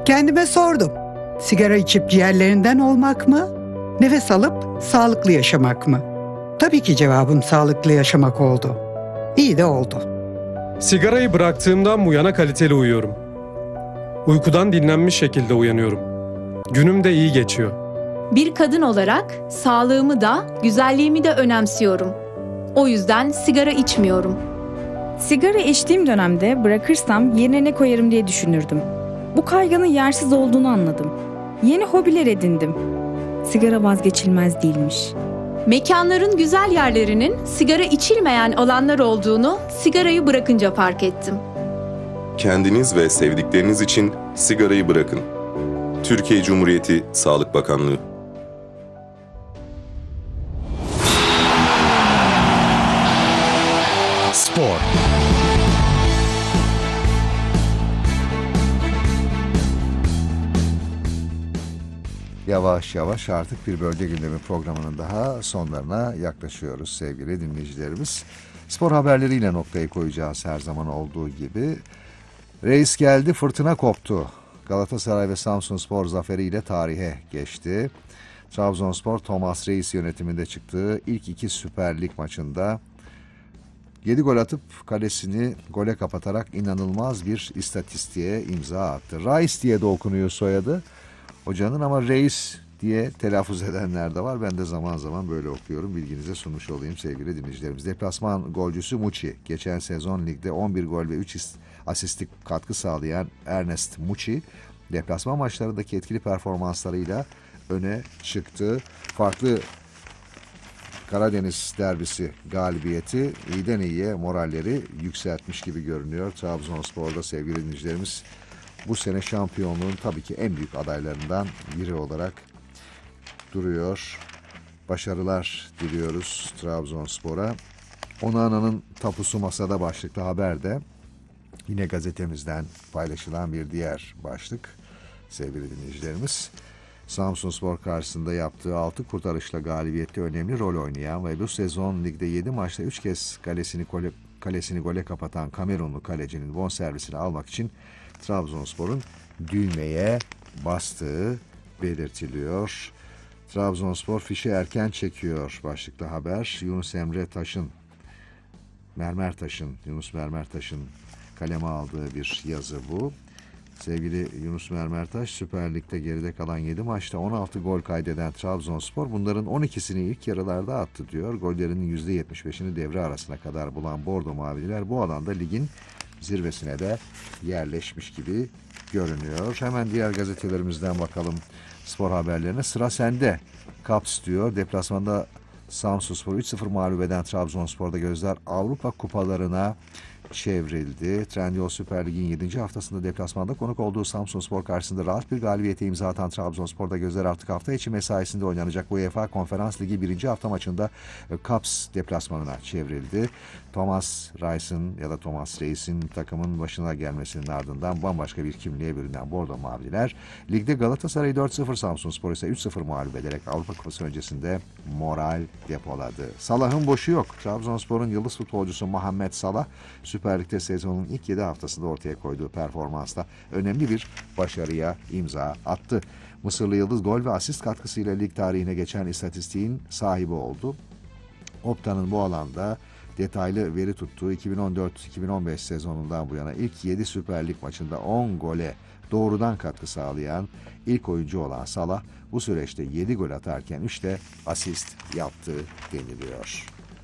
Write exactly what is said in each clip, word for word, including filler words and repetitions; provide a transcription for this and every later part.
Kendime sordum. Sigara içip ciğerlerinden olmak mı? Nefes alıp sağlıklı yaşamak mı? Tabii ki cevabım sağlıklı yaşamak oldu. İyi de oldu. Sigarayı bıraktığımdan bu yana kaliteli uyuyorum. Uykudan dinlenmiş şekilde uyanıyorum. Günüm de iyi geçiyor. Bir kadın olarak sağlığımı da, güzelliğimi de önemsiyorum. O yüzden sigara içmiyorum. Sigara içtiğim dönemde bırakırsam yerine ne koyarım diye düşünürdüm. Bu kaygının yersiz olduğunu anladım. Yeni hobiler edindim. Sigara vazgeçilmez değilmiş. Mekanların güzel yerlerinin sigara içilmeyen alanlar olduğunu sigarayı bırakınca fark ettim. Kendiniz ve sevdikleriniz için sigarayı bırakın. Türkiye Cumhuriyeti Sağlık Bakanlığı. Spor. Yavaş yavaş artık bir bölge gündemi programının daha sonlarına yaklaşıyoruz sevgili dinleyicilerimiz. Spor haberleriyle noktayı koyacağız her zaman olduğu gibi. Reis geldi, fırtına koptu. Galatasaray ve Samsunspor zaferiyle tarihe geçti. Trabzonspor Thomas Reis yönetiminde çıktığı ilk iki Süper Lig maçında yedi gol atıp kalesini gole kapatarak inanılmaz bir istatistiğe imza attı. Reis diye de okunuyor soyadı hocanın ama Reis diye telaffuz edenler de var. Ben de zaman zaman böyle okuyorum. Bilginize sunmuş olayım sevgili dinleyicilerimiz. Deplasman golcüsü Muçi. Geçen sezon ligde on bir gol ve üç asistlik katkı sağlayan Ernest Muçi, deplasman maçlarındaki etkili performanslarıyla öne çıktı. Farklı Karadeniz derbisi galibiyeti iyiden iyiye moralleri yükseltmiş gibi görünüyor. Trabzonspor'da sevgili dinleyicilerimiz bu sene şampiyonluğun tabii ki en büyük adaylarından biri olarak duruyor. Başarılar diliyoruz Trabzonspor'a. Onana'nın tapusu masada başlıklı haber de yine gazetemizden paylaşılan bir diğer başlık sevgili dinleyicilerimiz. Samsunspor karşısında yaptığı altı kurtarışla galibiyette önemli rol oynayan ve bu sezon ligde yedi maçta üç kez kalesini gole, kalesini gole kapatan Kamerunlu kalecinin bonservisini almak için Trabzonspor'un düğmeye bastığı belirtiliyor. Trabzonspor fişi erken çekiyor başlıklı haber. Yunus Emre Taş'ın, Mermertaş'ın, Yunus Mermertaş'ın kaleme aldığı bir yazı bu. Sevgili Yunus Mermertaş, Süper Lig'de geride kalan yedi maçta on altı gol kaydeden Trabzonspor bunların on ikisini ilk yarılarda attı diyor. Gollerinin yüzde yetmiş beşini devre arasına kadar bulan Bordo Mavililer bu alanda ligin zirvesine de yerleşmiş gibi görünüyor. Hemen diğer gazetelerimizden bakalım spor haberlerine. Sıra sende. Kaps diyor. Deplasmanda Samsunspor üç sıfır mağlup eden Trabzonspor'da gözler Avrupa kupalarına çevrildi. Trendyol Süper Lig'in yedinci haftasında deplasmanda konuk olduğu Samsunspor karşısında rahat bir galibiyete imza atan Trabzonspor'da gözler artık hafta içi mesaisinde oynanacak UEFA Konferans Ligi birinci hafta maçında Kaps deplasmanına çevrildi. Thomas Reis'in ya da Thomas Reis'in takımın başına gelmesinin ardından bambaşka bir kimliğe bürünen Bordo Mavililer ligde Galatasaray'ı dört sıfır, Samsunspor ise üç sıfır mağlup ederek Avrupa Kupası öncesinde moral depoladı. Salah'ın boşu yok. Trabzonspor'un yıldız futbolcusu Muhammed Salah Süper Lig'de sezonun ilk yedi haftasında ortaya koyduğu performansla önemli bir başarıya imza attı. Mısırlı yıldız gol ve asist katkısıyla lig tarihine geçen istatistiğin sahibi oldu. Opta'nın bu alanda detaylı veri tuttuğu iki bin on dört iki bin on beş sezonundan bu yana ilk yedi Süper Lig maçında on gole doğrudan katkı sağlayan ilk oyuncu olan Salah bu süreçte yedi gol atarken üç de asist yaptı deniliyor.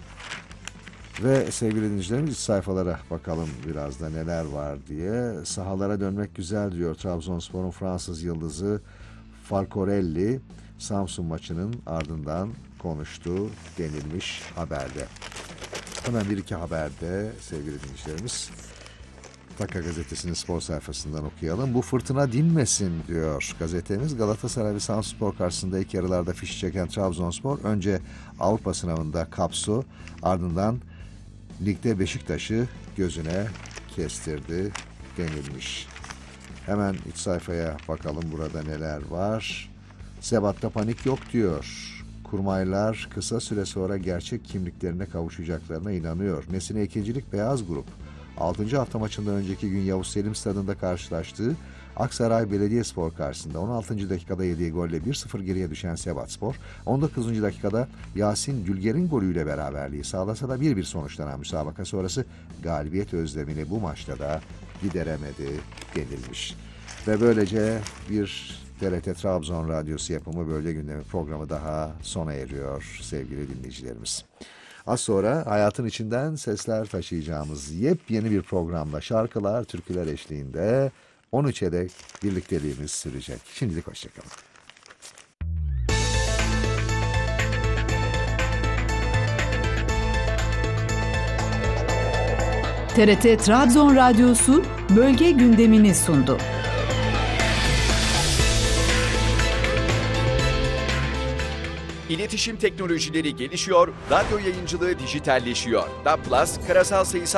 Ve sevgili dinleyicilerimiz iç sayfalara bakalım biraz da neler var diye. Sahalara dönmek güzel diyor Trabzonspor'un Fransız yıldızı Falcorelli Samsun maçının ardından konuştu denilmiş haberde. Hemen bir iki haberde sevgili dinleyicilerimiz Taka gazetesinin spor sayfasından okuyalım. Bu fırtına dinmesin diyor gazetemiz. Galatasaray ve Samsunspor karşısında ilk yarılarda fiş çeken Trabzonspor önce Avrupa sınavında Kaps'u ardından ligde Beşiktaş'ı gözüne kestirdi denilmiş. Hemen iç sayfaya bakalım burada neler var. Sebat'ta panik yok diyor. Kurmaylar kısa süre sonra gerçek kimliklerine kavuşacaklarına inanıyor. Nesine ikincilik beyaz grup. altıncı hafta maçından önceki gün Yavuz Selim Stadı'nda karşılaştığı Aksaray Belediyespor karşısında on altıncı dakikada yediği golle bir sıfır geriye düşen Sebatspor, on dokuzuncu dakikada Yasin Gülger'in golüyle beraberliği sağlasa da bir bir sonuçlanan müsabaka sonrası galibiyet özlemini bu maçta da gideremedi denilmiş. Ve böylece bir T R T Trabzon Radyosu yapımı Bölge Gündemi programı daha sona eriyor sevgili dinleyicilerimiz. Az sonra hayatın içinden sesler taşıyacağımız yepyeni bir programda şarkılar, türküler eşliğinde on üçe dek birlikteliğimiz sürecek. Şimdilik hoşçakalın. T R T Trabzon Radyosu bölge gündemini sundu. İletişim teknolojileri gelişiyor, radyo yayıncılığı dijitalleşiyor. D A B Plus, karasal sayısal